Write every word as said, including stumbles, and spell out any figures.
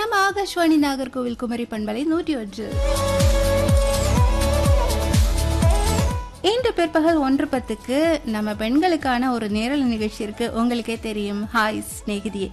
நம்ம ஆகாஷ்வாணி நாகர்கோவில் குமரி பண்பலை நூற்றி ஒன்று. இன்று பிற்பகல் ஒன்று பத்துக்கு நம்ம பெண்களுக்கான ஒரு நேரல் நிகழ்ச்சி இருக்கு. உங்களுக்கே தெரியும், ஹாய் ஸ்நேகிதியே.